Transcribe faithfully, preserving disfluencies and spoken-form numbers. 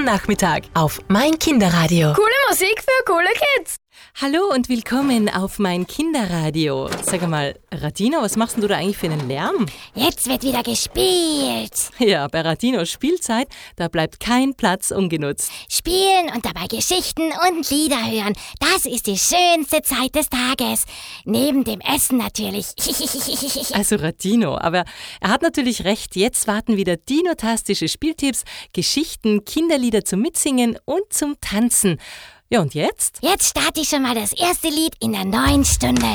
ganzen Nachmittag auf mein Kinderradio. Coole Musik für coole Kids. Hallo und willkommen auf mein Kinderradio. Sag mal, Radina, was machst denn du da eigentlich für einen Lärm? Jetzt wird wieder gespielt. Ja, bei Radinos Spielzeit, da bleibt kein Platz ungenutzt. Spielen und dabei Geschichten und Lieder hören, das ist die schönste Zeit des Tages. Neben dem Essen natürlich. Also Radino, aber er hat natürlich recht. Jetzt warten wieder dinotastische Spieltipps, Geschichten, Kinderlieder zum Mitsingen und zum Tanzen. Ja, und jetzt? Jetzt starte ich schon mal das erste Lied in der neuen Stunde.